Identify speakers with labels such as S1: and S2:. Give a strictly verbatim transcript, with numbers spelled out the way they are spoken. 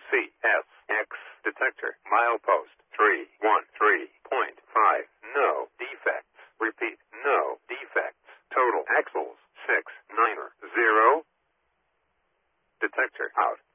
S1: C S X detector. Milepost three one three point five. No defects. Repeat, no defects. Total axles six nine zero. Detector out.